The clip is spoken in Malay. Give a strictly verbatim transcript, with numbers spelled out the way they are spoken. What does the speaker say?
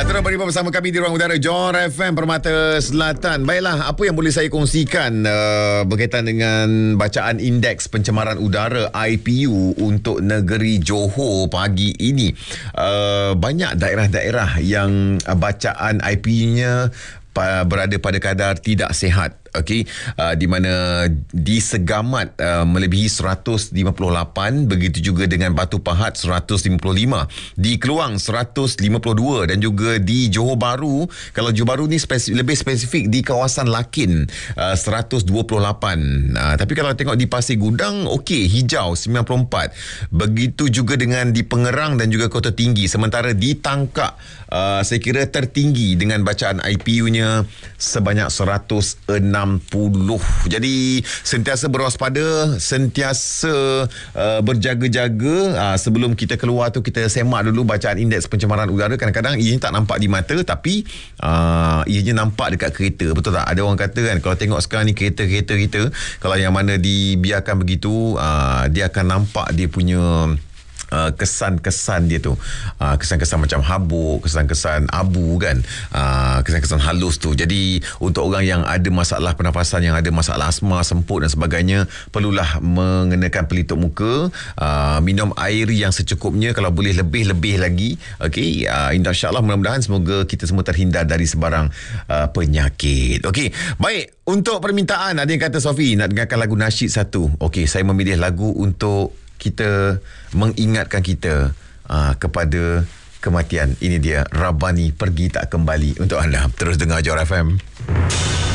Uh, terus berjumpa bersama kami di ruang udara Johor F M Permata Selatan. Baiklah, apa yang boleh saya kongsikan uh, berkaitan dengan bacaan indeks pencemaran udara I P U untuk negeri Johor pagi ini. Uh, banyak daerah-daerah yang uh, bacaan I P U-nya pa, berada pada kadar tidak sihat. Okey, uh, di mana di Segamat uh, melebihi seratus lima puluh lapan, begitu juga dengan Batu Pahat seratus lima puluh lima, di Keluang seratus lima puluh dua, dan juga di Johor Bahru. Kalau Johor Bahru ni spesifik, lebih spesifik di kawasan Lakin uh, seratus dua puluh lapan. Uh, tapi kalau tengok di Pasir Gudang, okey, hijau sembilan puluh empat. Begitu juga dengan di Pengerang dan juga Kota Tinggi. Sementara di Tangkak, uh, saya kira tertinggi dengan bacaan I P U-nya sebanyak seratus enam puluh. Jadi sentiasa berwaspada, sentiasa uh, berjaga-jaga. uh, Sebelum kita keluar tu, kita semak dulu bacaan indeks pencemaran udara. Kadang-kadang ianya tak nampak di mata, tapi uh, ianya nampak dekat kereta. Betul tak? Ada orang kata kan, kalau tengok sekarang ni kereta-kereta kita, kalau yang mana dibiarkan begitu, uh, dia akan nampak dia punya Uh, kesan-kesan dia tu, uh, kesan-kesan macam habuk, kesan-kesan abu kan, uh, kesan-kesan halus tu. Jadi untuk orang yang ada masalah pernafasan, yang ada masalah asma, semput dan sebagainya, perlulah mengenakan pelitup muka, uh, minum air yang secukupnya, kalau boleh lebih-lebih lagi. Okey, uh, insya-Allah, mudah-mudahan semoga kita semua terhindar dari sebarang uh, penyakit. Okey, baik. Untuk permintaan, ada yang kata, Sofi nak dengarkan lagu nasyid satu. Okey, saya memilih lagu untuk kita mengingatkan kita uh, kepada kematian. Ini dia, Rabbani Pergi Tak Kembali untuk anda. Terus dengar Johor F M.